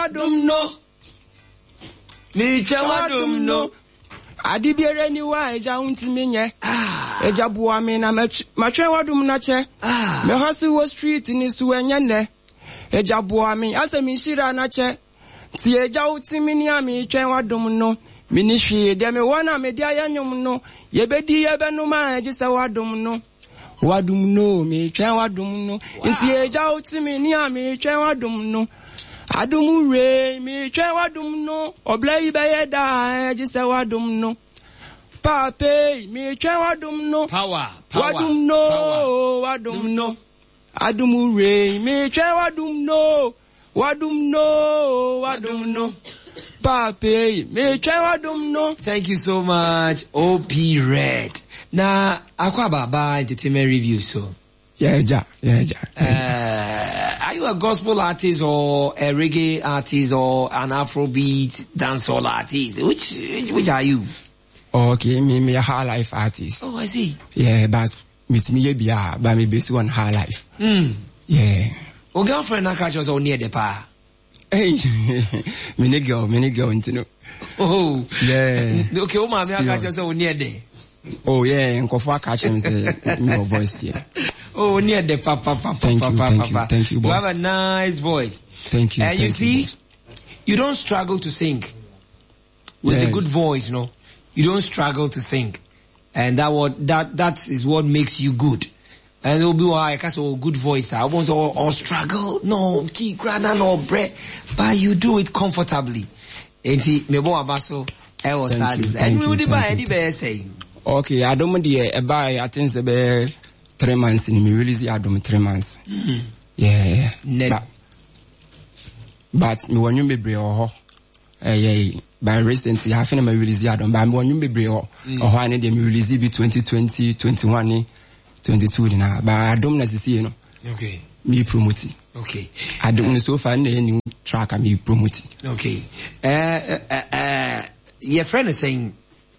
wadum no. Me twa wadum no. Adi biere ni wa eja untimi nye. Eja buwa me na matwe wadum na che. Me hasi wo street ni so enye ne. Eja buwa me ase mi shira na che. Ti eja untimi ni ami twa wadum no. Ministry de me wana me dia yanyum no. Yebedi yebenu ma eji se wadum no. Wadum no me twa wadum no. Ti eja untimi ni ami twa wadum no. Adumu re mi twa wadum no oblai bayeda eji se wadum no pape mi twa wadum no power wadum no power. Wadum no adumu re mi twa wadum no wadum no pape mi twa wadum no. Thank you so much OP Red. Na akwa baba entertainment review so Yeah. Are you a gospel artist or a reggae artist or an Afrobeat dancehall artist? Which are you? Okay, me a high life artist. Oh, I see. Yeah, but with me but me based on high life. Yeah. O girlfriend na catch us on near the pa. Hey, many girl, you know. Oh, yeah. Okay, o ma me catch us on near there. Oh yeah, Nkofo catch him say your voice there. Oh, near the papa. Thank you, boss. You have a nice voice. Thank you. And you see, you don't struggle to sing. With a good voice, you know. You don't struggle to sing. And that is what makes you good. And it'll be why I can't say good voice. I won't say or struggle. No, key grana no bread. But you do it comfortably. And me bo abaso I was sad. And we buy any bear saying. Okay, I don't buy I think about 3 months in me release I don't 3 months. Yeah. But me when you be brave by recently I feel me release I don't but when you be brave or I need me release be 2020 21 22 na but I don't necessarily know. Okay. Me promote. Okay. I don't know so far any track I me promote. Okay. Your friend is saying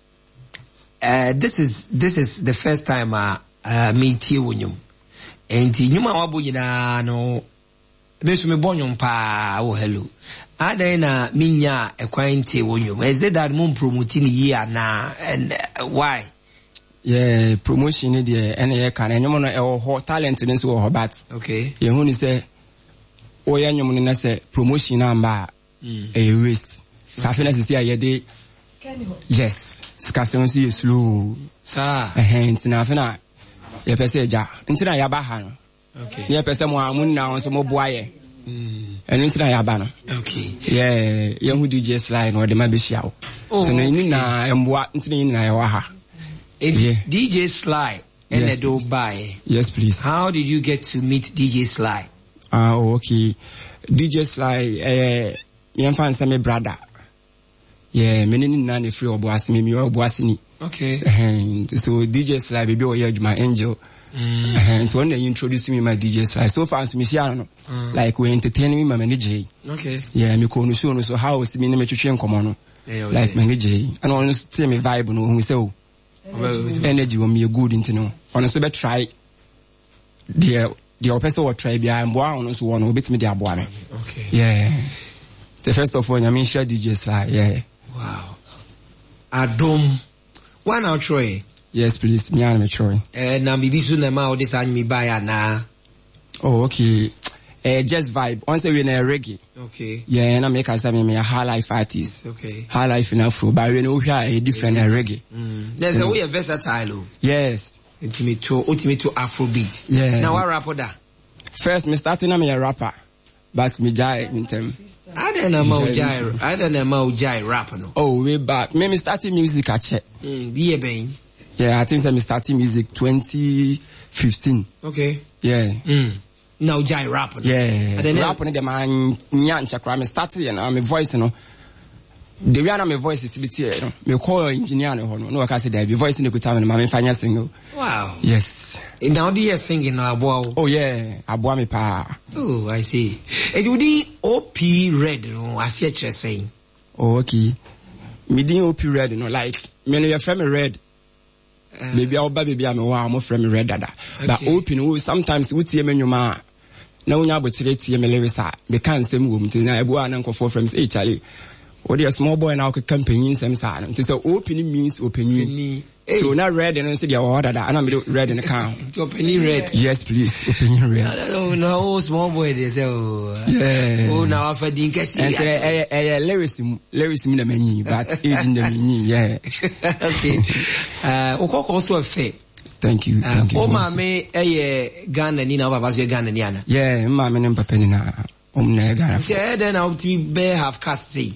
this is the first time me tie wonyum. Enti nyuma wabo nyina no besu me bonyum pa wo hello. Ada na minya ekwan tie wonyum. Is it that mum promoting year na and why? Yeah, promotion ni dey ene ye kan enyum no e ho talent ni so ho but okay. Ye hu ni say o ye enyum ni na say promotion na mba e waste. Sa fe na sisi aye dey yes, skasem si slow. Sa ntina fe na ye pese ja. Ntina ya ba ha no. Okay. Ye pese mo amun na so mo boaye. Enu ntina ya ba no. Okay. Yeah, ye hu DJ Slide no de ma be hia wo. So na ni na emboa ntina ni na ye wa ha. Yeah. DJ Sly and yes, Dubai. Yes, please. How did you get to meet DJ Sly? Okay. DJ Sly, me and fan my brother. Yeah, me ni na free oboasi me oboasi ni. Okay. And so DJ Sly baby o here my angel. And so when they introduce me my DJ Sly, so far as me share no. Like we entertain me my DJ. Okay. Yeah, me ko no show no so how was me na me twetwe nkomo no. Like my DJ. And on say me vibe no who say oh. Energy will be good into no. On a super try the person will try behind one so one will beat me the abuane. Okay. Yeah. The first of all, I mean share DJ Sly, yeah. Wow. Adom. One out Troy. Yes, please. Me and me Troy. Na bibi so na ma this and me buy na. Oh, okay. Just vibe. Once we na reggae. Okay. Yeah, na make us me a high life artist. Okay. High life in Afro, but we know we are a different reggae. There's a way a versatile. Yes. Ultimate to Afrobeat. Yeah. Now what rapper da? First, me starting I'm a rapper, but me jai in them. I don't know jai rapper no. Oh, way back. Me starting music at check. Yeah, ben. Yeah, I think I'm starting music 2015. Okay. Yeah. Now jai rapper. Yeah. Rapper the man nyan chakra me started and I'm a voice no. The way I'm a voice is you know. Me call engineer no I can say there be voice in the good time and my final single. Wow. Yes. And now they are singing now abo. Oh yeah, abo me pa. Oh, I see. And you did OP Red no as you saying. Oh okay. Me did OP Red no like me no your friend me Red. Baby I'll baby I'm friend me Red dada. But OP no sometimes we see me nyuma na unya botire tie me lewisa me kan sem wo mti na ebo an nkofo from say Charlie what a small boy now can campaign sem sa no so opening means opening so na red and say the order that and I'm red in the car opening red yes please opening red no small boy they say now after the case and lyricism na many but in the many yeah okay also a fair. Thank you. Oh, mama, Ghana ni na baba so Ghana ni ana. Yeah, mama nem papa ni na na Ghana. Say then I to be half caste say.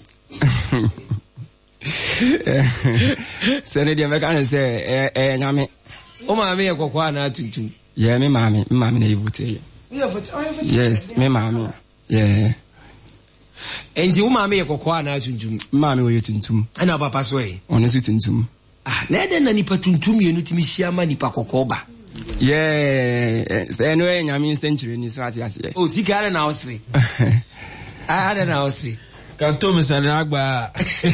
Say dey make an say nyame. Oh mama e kokwa na tuntum. Yeah, me mama na evute. Yes, me mama. Yeah. Enti wo mama e kokwa na tuntum. Mama wo ye tuntum. Ana papa so e. Ono so tuntum. Na eden na nipa tuntum yenu timi hiama nipa kokoba. Yeah, say no nyame century ni so ati ase. Oh, sika na osre. Ada na osre. Kanto me sanagba.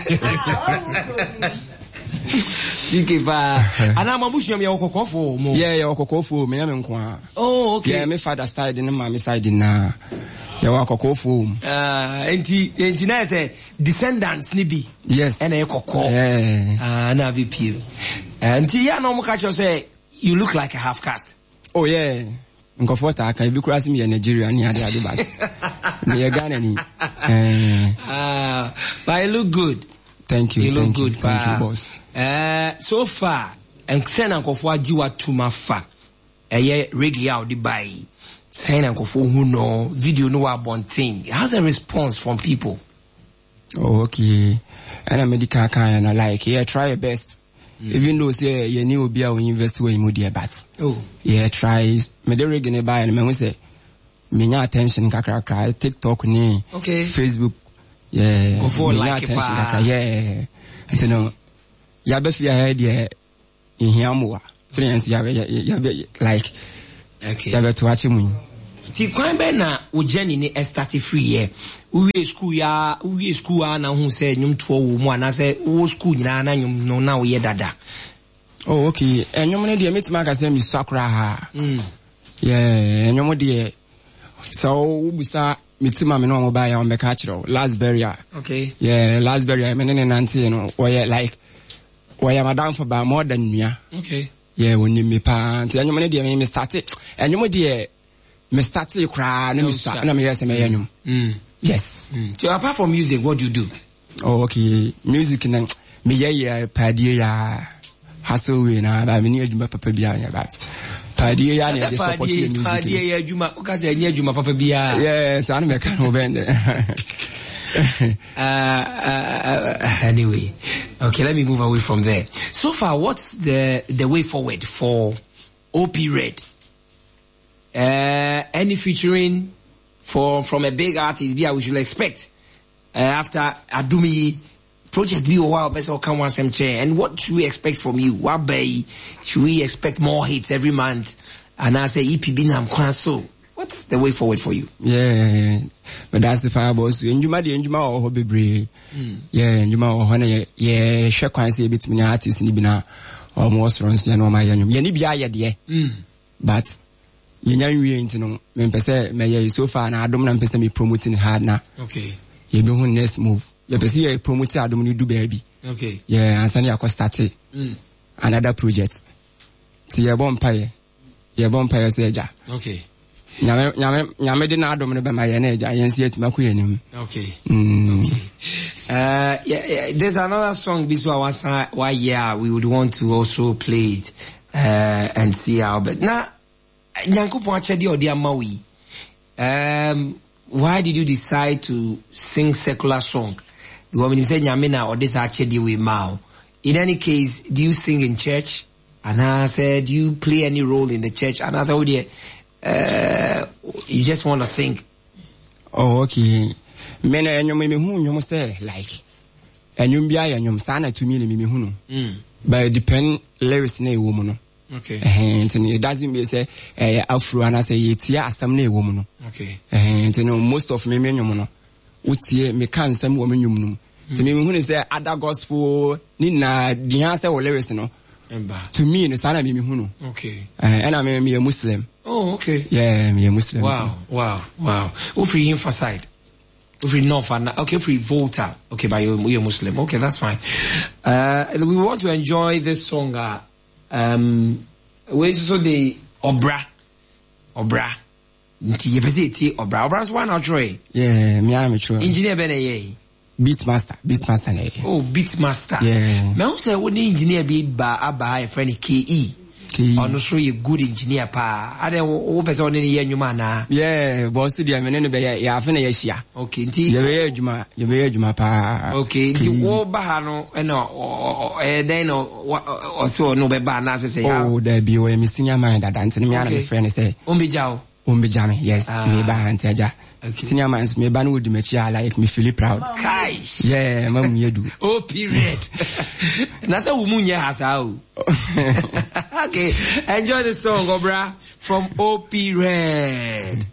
Sikipa. Ana mabushi ya okokofo mo. Yeah, okokofo me nyame nko. Oh, okay. Yeah, me father side and mommy side na. Yeah, okokofo. Enti na say descendants ni bi. Yes. And ekoko. Yeah. Na be pure. Enti ya no mo catch you say you look like a half caste. Oh yeah. Nkofo ta aka bi kurasi me Nigeria ni ade but. Me Ghana ni. But you look good. Thank you. You look good. Thank you, boss. So far, and send nkofo ajiwa tumafa. Reggae out the buy. Send nkofo who know video no abonting. How's the response from people? Oh, okay. And a medical kind of like, yeah, try your best. Even though say you need to be able to invest where you need but yeah, try. Me the reggae buy and me say me nya attention kakra TikTok ni Facebook yeah me like attention kakra yeah and no ya be fi ahead yeah in here mo friends ya be like okay ya be to watch mu ti kwan be na o journey ni start free here we school na hu say nyum to wo mu ana say wo school nyina na nyum no na wo ye dada. Oh okay enyum ne de metima ka say mi sakra ha yeah enyum de so ubusa mitima me no mo ba ya on be ka kiro last burial okay yeah last burial me ne nanti no we like we am down for by more than me okay yeah woni me pa anti enyum ne de me start enyum de me start kra na me start na me yes me enyum yes so apart from music what do you do? Oh okay music na me yeah padie ya hustle we na ba me ni adwuma papa bia ya but padie ya na dey support music padie ya adwuma o ka say any adwuma papa bia yes I me kan obend. Anyway, okay, let me move away from there. So far, what's the way forward for OP Red? Any featuring from a big artist we should expect after Adumi project be a while best or come once and what should we expect from you? What bay should we expect more hits every month? And I say EP Binam Kwanso. What's the way forward for you? Yeah, but that's the fire boss. Njuma or bebre. Yeah, njuma or honey. Yeah, share Kwanso a bit many artists in Ibina or more runs and all my yanum. Yanibia yet, but you know, me pese me so far na adom na pese me promoting hard na. Okay. You be who next move. Me pese you promote adom ni do baby. Okay. Yeah, and sani akwa start another project. Ti ye bon paye. Ye bon paye seja. Okay. Nyame de na adom ne be ma ye na eja yensi etima ko yenim. Okay. Okay. There's another song Biswa why yeah we would want to also play it and see how but now Nyankopon achede odi amawi. Why did you decide to sing secular song? Because when you say nyame na odi sa achede we ma. In any case, do you sing in church? And I said, do you play any role in the church? And I said, oh dear, you just want to sing. Oh okay. Me na enyom me hu nyom say like enyom bia enyom sana to me me hu no. But it depend lyrics na e wo mu no. Okay. And it doesn't mean say afro and I say yetia asam na e wo mu no. Okay. And most of me nyom no. Utie me kan sam wo me nyom no. To me hu say other gospel ni na the answer wo lyrics no. To me no sana me hu no. Okay. And I me a Muslim. Oh, okay. Yeah, me a Muslim. Wow. Who free him for side? Who free North and okay, free Volta. Okay, but you're Muslim. Okay, that's fine. We want to enjoy this song. Where's also the Obra. Obra's one or Troy? Yeah, me I'm a true. Engineer Benay. Beatmaster. Oh, Beatmaster. Yeah. Now say what engineer be a friend KE. On show you good engineer pa. I don't person in the man. Yeah, boss the men be ya finish ya. Okay, you be juma pa. Okay, the wo bahano then or so no be ba na say. Oh, there be we senior man that dance me and friend say. Umbijami, yes, me ba antaja. Senior man me ba no di mechi like me feel proud. Kai. Yeah, mam yedu. Oh, period. Na say wumunye hasa o. Okay, enjoy the song, Obra, from OP Red.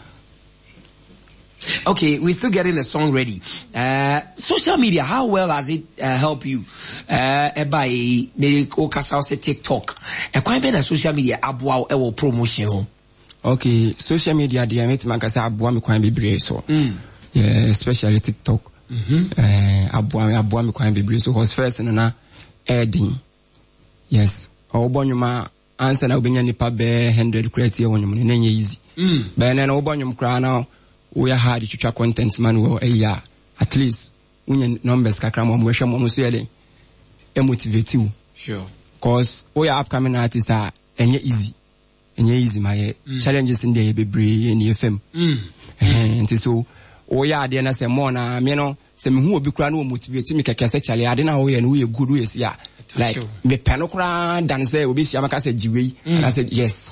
Okay, we're still getting the song ready. Social media, how well has it helped you? By maybe say TikTok. Quite better social media abwa ewo promotion. Okay, social media they make man say abwa me kwan bebre so. Yeah, especially TikTok. Abwa me kwan bebre so was first na adding. Yes. Obonyuma answer na obenya nipa be 100 credits e wonyum ne nye easy. But na obonyum kra na we are hard to track content man wo eya at least unye numbers kakra mo hwe mo so yele e motivate you. Sure. Cause we are upcoming artists are enye easy my challenges in the bebre in FM. And so we are there na say more na me no say me hu obi kra na motivate me keke say chale ade na we no we good we see ya. Like me penokra dance obi sia maka say jiwe and I said yes.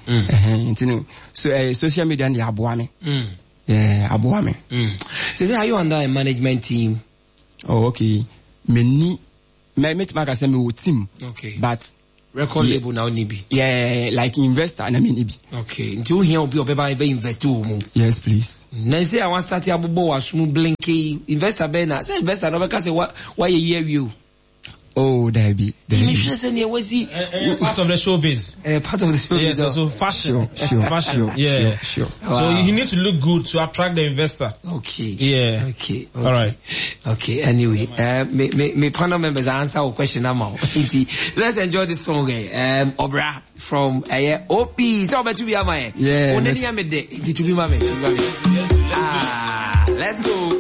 So social media and aboa me. Yeah, aboa me. So are you under a management team? Oh, okay. Me maka say me team. Okay. But record label now nibi. Yeah, like investor and I mean nibi. Okay. Do here obi oba invest too. Yes, please. Na say I want start abobo asumu blinky investor be na. Say investor no be say why you hear you. Oh, there be. Part of the showbiz. Part of the showbiz. Yes, so fashion. Sure. Fashion. Yeah. Sure. Wow. So you need to look good to attract the investor. Okay. Yeah. Okay. All right. Okay. Anyway, me panel members answer our question now. Let's enjoy this song. Obra from OP. So better to be a man. Yeah. Let's go.